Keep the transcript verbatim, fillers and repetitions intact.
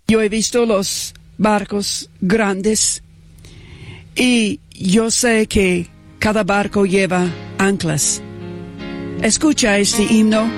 Yo he visto los barcos grandes y yo sé que cada barco lleva anclas. Escucha este himno